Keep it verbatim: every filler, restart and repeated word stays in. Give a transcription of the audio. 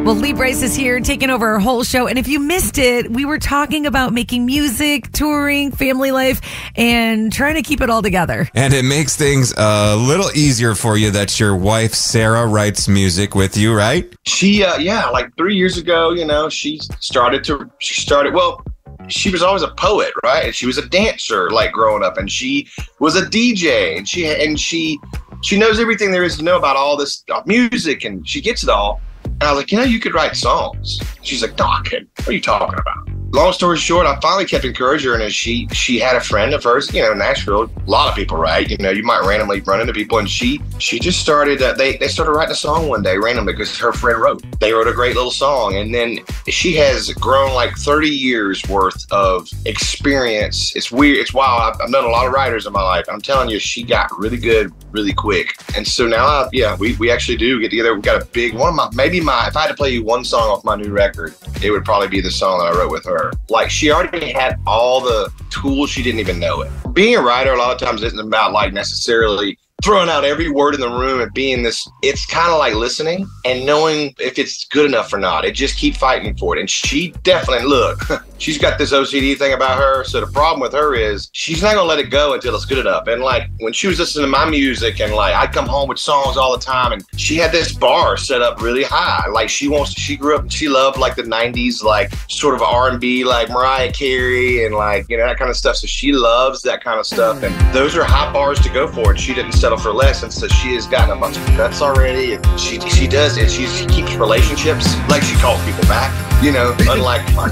Well, Lee Brice is here taking over our whole show. And if you missed it, we were talking about making music, touring, family life, and trying to keep it all together. And it makes things a little easier for you that your wife, Sarah, writes music with you, right? She, uh, yeah, like three years ago, you know, she started to, she started, well, she was always a poet, right? And she was a dancer, like growing up, and she was a D J, and she, and she, she knows everything there is to know about all this uh, music, and she gets it all. And I was like, you know, you could write songs. She's like, no, I couldn't. What are you talking about? Long story short, I finally kept encouraging her, and she she had a friend of hers, you know, in Nashville. A lot of people write, you know, you might randomly run into people, and she she just started, uh, they, they started writing a song one day randomly because her friend wrote. They wrote a great little song, and then she has grown like thirty years worth of experience. It's weird, it's wild. I've, I've known a lot of writers in my life. I'm telling you, she got really good really quick. And so now, I, yeah, we, we actually do get together. We've got a big, one of my, maybe my, if I had to play you one song off my new record, it would probably be the song that I wrote with her. Like, she already had all the tools, she didn't even know it. Being a writer a lot of times isn't about like necessarily throwing out every word in the room and being this, it's kind of like listening and knowing if it's good enough or not. It just keep fighting for it. And she definitely, look, she's got this O C D thing about her. So the problem with her is she's not gonna let it go until it's good enough. And like when she was listening to my music and like I'd come home with songs all the time, and she had this bar set up really high. Like she wants to, she grew up, she loved like the nineties, like sort of R and B, like Mariah Carey and like, you know, that kind of stuff. So she loves that kind of stuff. And those are high bars to go for. And she didn't settle for less, and so she has gotten a bunch of cuts already, and she she does, and she, she keeps relationships, like she calls people back, you know, unlike my